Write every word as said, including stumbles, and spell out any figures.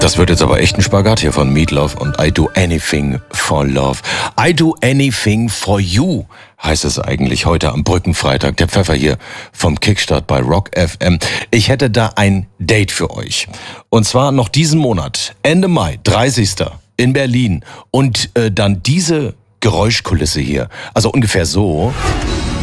Das wird jetzt aber echt ein Spagat hier von Meatloaf und I Do Anything for Love. I Do Anything for You heißt es eigentlich heute am Brückenfreitag. Der Pfeffer hier vom Kickstart bei Rock F M. Ich hätte da ein Date für euch. Und zwar noch diesen Monat, Ende Mai, dreißigsten in Berlin. Und äh, dann diese Geräuschkulisse hier. Also ungefähr so.